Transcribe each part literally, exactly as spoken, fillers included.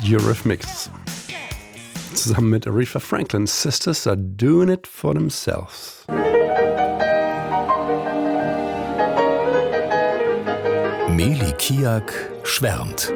Eurythmics. Zusammen mit Aretha Franklin. Sisters are doing it for themselves. Meli Kiak schwärmt.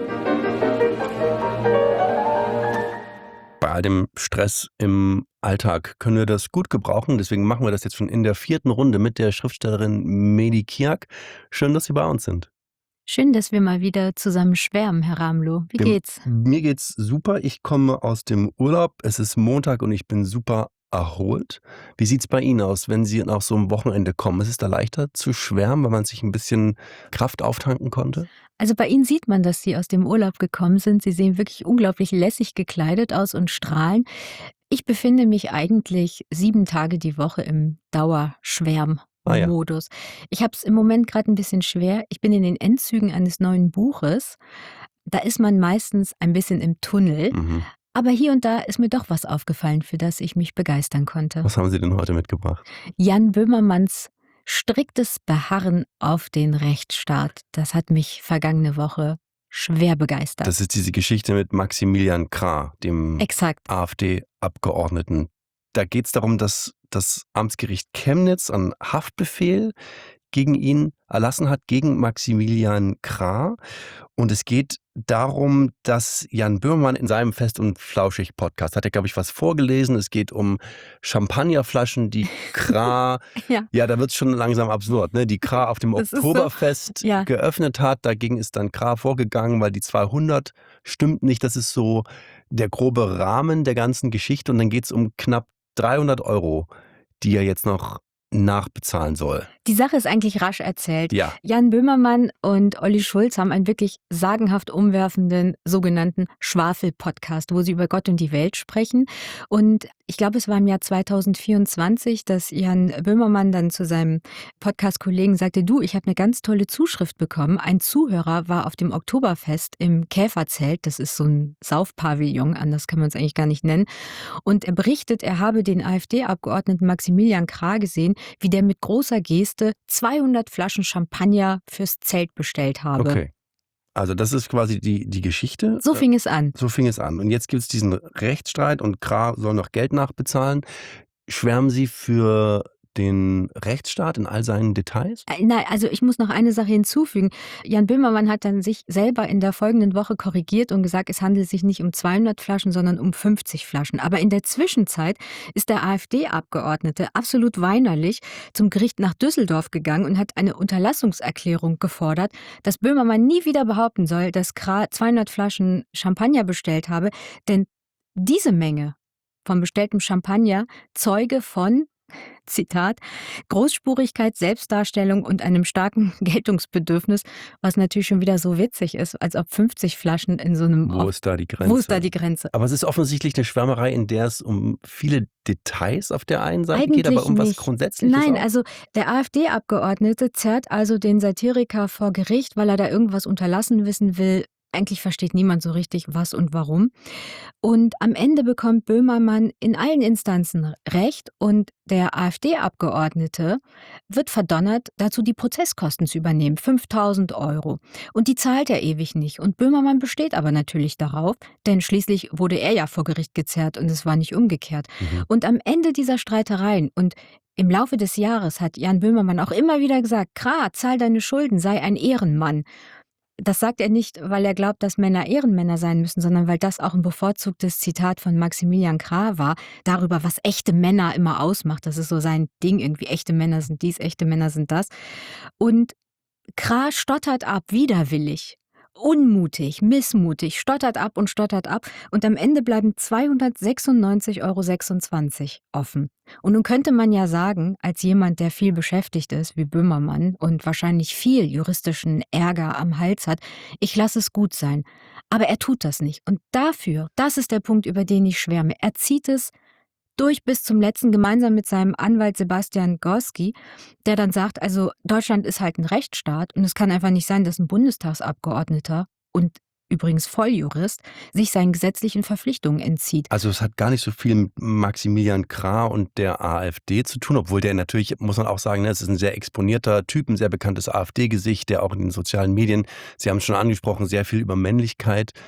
Bei all dem Stress im Alltag können wir das gut gebrauchen. Deswegen machen wir das jetzt schon in der vierten Runde mit der Schriftstellerin Meli Kiak. Schön, dass Sie bei uns sind. Schön, dass wir mal wieder zusammen schwärmen, Herr Ramloh. Wie geht's? Mir geht's super. Ich komme aus dem Urlaub. Es ist Montag und ich bin super erholt. Wie sieht's bei Ihnen aus, wenn Sie nach so einem Wochenende kommen? Ist es da leichter zu schwärmen, weil man sich ein bisschen Kraft auftanken konnte? Also bei Ihnen sieht man, dass Sie aus dem Urlaub gekommen sind. Sie sehen wirklich unglaublich lässig gekleidet aus und strahlen. Ich befinde mich eigentlich sieben Tage die Woche im Dauerschwärm. Ah ja. Modus. Ich habe es im Moment gerade ein bisschen schwer. Ich bin in den Endzügen eines neuen Buches. Da ist man meistens ein bisschen im Tunnel. Mhm. Aber hier und da ist mir doch was aufgefallen, für das ich mich begeistern konnte. Was haben Sie denn heute mitgebracht? Jan Böhmermanns striktes Beharren auf den Rechtsstaat. Das hat mich vergangene Woche schwer begeistert. Das ist diese Geschichte mit Maximilian Krah, dem Exakt. AfD-Abgeordneten. Da geht es darum, dass das Amtsgericht Chemnitz einen Haftbefehl gegen ihn erlassen hat, gegen Maximilian Krah. Und es geht darum, dass Jan Böhmermann in seinem Fest- und Flauschig-Podcast hat er, glaube ich, was vorgelesen. Es geht um Champagnerflaschen, die Krah, ja. ja, da wird es schon langsam absurd, ne? Die Krah auf dem Das ist Oktoberfest so, ja. geöffnet hat. Dagegen ist dann Krah vorgegangen, weil die zweihundert stimmt nicht. Das ist so der grobe Rahmen der ganzen Geschichte. Und dann geht es um knapp dreihundert Euro, die er jetzt noch nachbezahlen soll. Die Sache ist eigentlich rasch erzählt. Ja. Jan Böhmermann und Olli Schulz haben einen wirklich sagenhaft umwerfenden sogenannten Schwafel-Podcast, wo sie über Gott und die Welt sprechen. Und ich glaube, es war im Jahr zweitausendvierundzwanzig, dass Jan Böhmermann dann zu seinem Podcast-Kollegen sagte, du, ich habe eine ganz tolle Zuschrift bekommen. Ein Zuhörer war auf dem Oktoberfest im Käferzelt. Das ist so ein Saufpavillon, anders kann man es eigentlich gar nicht nennen. Und er berichtet, er habe den AfD-Abgeordneten Maximilian Krah gesehen, wie der mit großer Geste zweihundert Flaschen Champagner fürs Zelt bestellt habe. Okay. Also das ist quasi die, die Geschichte. So fing es an. So fing es an. Und jetzt gibt es diesen Rechtsstreit und Krah soll noch Geld nachbezahlen. Schwärmen Sie für den Rechtsstaat in all seinen Details? Nein, also ich muss noch eine Sache hinzufügen. Jan Böhmermann hat dann sich selber in der folgenden Woche korrigiert und gesagt, es handelt sich nicht um zweihundert Flaschen, sondern um fünfzig Flaschen. Aber in der Zwischenzeit ist der AfD-Abgeordnete absolut weinerlich zum Gericht nach Düsseldorf gegangen und hat eine Unterlassungserklärung gefordert, dass Böhmermann nie wieder behaupten soll, dass Krah zweihundert Flaschen Champagner bestellt habe. Denn diese Menge von bestelltem Champagner zeuge von, Zitat, Großspurigkeit, Selbstdarstellung und einem starken Geltungsbedürfnis, was natürlich schon wieder so witzig ist, als ob fünfzig Flaschen in so einem... Wo ist da die Grenze? Wo ist da die Grenze? Aber es ist offensichtlich eine Schwärmerei, in der es um viele Details auf der einen Seite Eigentlich geht, aber um was nicht. Grundsätzliches Nein, auch. also der AfD-Abgeordnete zerrt also den Satiriker vor Gericht, weil er da irgendwas unterlassen wissen will. Eigentlich versteht niemand so richtig, was und warum. Und am Ende bekommt Böhmermann in allen Instanzen Recht und der AfD-Abgeordnete wird verdonnert, dazu die Prozesskosten zu übernehmen, fünftausend Euro. Und die zahlt er ewig nicht. Und Böhmermann besteht aber natürlich darauf, denn schließlich wurde er ja vor Gericht gezerrt und es war nicht umgekehrt. Mhm. Und am Ende dieser Streitereien und im Laufe des Jahres hat Jan Böhmermann auch immer wieder gesagt, Krah, zahl deine Schulden, sei ein Ehrenmann. Das sagt er nicht, weil er glaubt, dass Männer Ehrenmänner sein müssen, sondern weil das auch ein bevorzugtes Zitat von Maximilian Krah war, darüber, was echte Männer immer ausmacht. Das ist so sein Ding, irgendwie echte Männer sind dies, echte Männer sind das. Und Krah stottert ab, widerwillig, unmutig, missmutig, stottert ab und stottert ab und am Ende bleiben zweihundertsechsundneunzig Euro sechsundzwanzig offen. Und nun könnte man ja sagen, als jemand, der viel beschäftigt ist, wie Böhmermann und wahrscheinlich viel juristischen Ärger am Hals hat, ich lasse es gut sein. Aber er tut das nicht. Und dafür, das ist der Punkt, über den ich schwärme, er zieht es durch bis zum letzten gemeinsam mit seinem Anwalt Sebastian Gorski, der dann sagt, also Deutschland ist halt ein Rechtsstaat und es kann einfach nicht sein, dass ein Bundestagsabgeordneter und übrigens Volljurist sich seinen gesetzlichen Verpflichtungen entzieht. Also es hat gar nicht so viel mit Maximilian Krah und der AfD zu tun, obwohl der natürlich, muss man auch sagen, ne, es ist ein sehr exponierter Typ, ein sehr bekanntes AfD-Gesicht, der auch in den sozialen Medien, Sie haben es schon angesprochen, sehr viel über Männlichkeit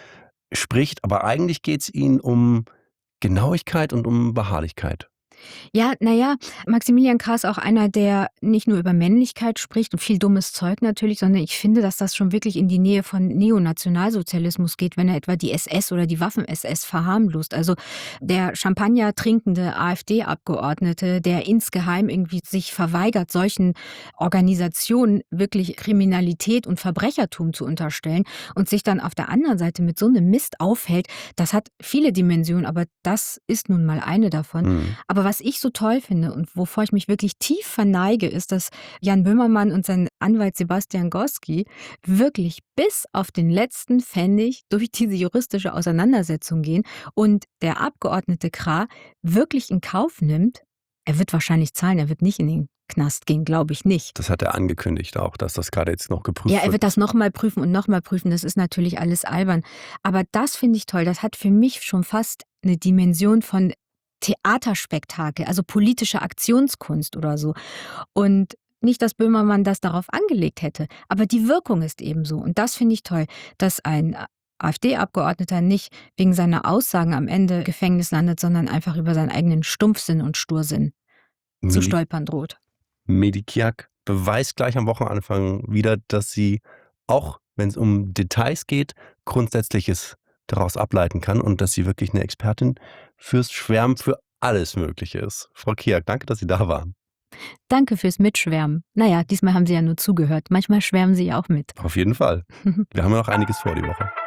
spricht, aber eigentlich geht es ihnen um Genauigkeit und um Beharrlichkeit. Ja, naja, Maximilian Krah ist auch einer, der nicht nur über Männlichkeit spricht und viel dummes Zeug natürlich, sondern ich finde, dass das schon wirklich in die Nähe von Neonationalsozialismus geht, wenn er etwa die S S oder die Waffen-S S verharmlost. Also der Champagner trinkende AfD-Abgeordnete, der insgeheim irgendwie sich verweigert, solchen Organisationen wirklich Kriminalität und Verbrechertum zu unterstellen und sich dann auf der anderen Seite mit so einem Mist aufhält, das hat viele Dimensionen, aber das ist nun mal eine davon. Mhm. Aber was ich so toll finde und wovor ich mich wirklich tief verneige, ist, dass Jan Böhmermann und sein Anwalt Sebastian Gorski wirklich bis auf den letzten Pfennig durch diese juristische Auseinandersetzung gehen und der Abgeordnete Krah wirklich in Kauf nimmt, er wird wahrscheinlich zahlen, er wird nicht in den Knast gehen, glaube ich nicht. Das hat er angekündigt auch, dass das gerade jetzt noch geprüft Ja, er wird. wird das nochmal prüfen und nochmal prüfen, das ist natürlich alles albern. Aber das finde ich toll, das hat für mich schon fast eine Dimension von Theaterspektakel, also politische Aktionskunst oder so. Und nicht, dass Böhmermann das darauf angelegt hätte, aber die Wirkung ist eben so. Und das finde ich toll, dass ein AfD-Abgeordneter nicht wegen seiner Aussagen am Ende Gefängnis landet, sondern einfach über seinen eigenen Stumpfsinn und Stursinn zu Meli- stolpern droht. Meli Kiak beweist gleich am Wochenanfang wieder, dass sie, auch wenn es um Details geht, Grundsätzliches daraus ableiten kann und dass sie wirklich eine Expertin fürs Schwärmen für alles Mögliche ist. Frau Kiak, danke, dass Sie da waren. Danke fürs Mitschwärmen. Naja, diesmal haben Sie ja nur zugehört. Manchmal schwärmen Sie ja auch mit. Auf jeden Fall. Wir haben ja noch einiges vor die Woche.